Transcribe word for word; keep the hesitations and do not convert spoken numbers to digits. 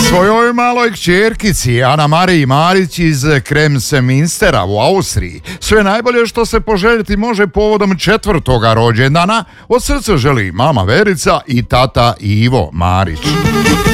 Svojoj maloj kćerkici Ana Mariji Marić iz Kremse-Minstera u Austriji sve najbolje što se poželjeti može povodom četvrtoga rođendana od srca želi mama Verica i tata Ivo Marić.